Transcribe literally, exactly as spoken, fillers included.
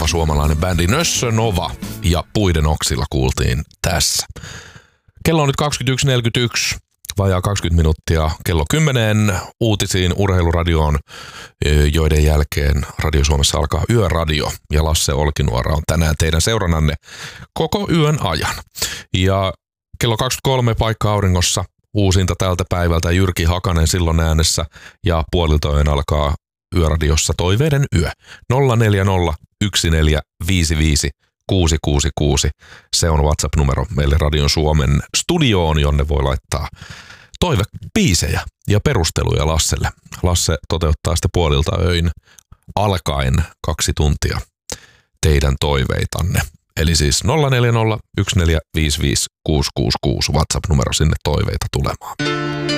loistava suomalainen bändi Nössö Nova ja Puiden oksilla kuultiin tässä. Kello on nyt kaksikymmentäyksi neljäkymmentäyksi, vajaa kaksikymmentä minuuttia kello kymmeneen uutisiin urheiluradioon, joiden jälkeen Radio Suomessa alkaa Yöradio ja Lasse Olkinuora on tänään teidän seurannanne koko yön ajan. Ja kello kaksikymmentäkolme paikka auringossa uusinta tältä päivältä Jyrki Hakanen silloin äänessä ja puolilta alkaa Yöradiossa Toiveiden yö. nolla neljä nolla yksi neljä viisi viisi kuusi kuusi kuusi. Se on WhatsApp-numero meille Radion Suomen studioon, jonne voi laittaa toivebiisejä ja perusteluja Lasselle. Lasse toteuttaa sitä puolilta öin alkaen kaksi tuntia teidän toiveitanne. Eli siis nolla neljä nolla yksi neljä viisi viisi kuusi kuusi kuusi WhatsApp-numero sinne toiveita tulemaan.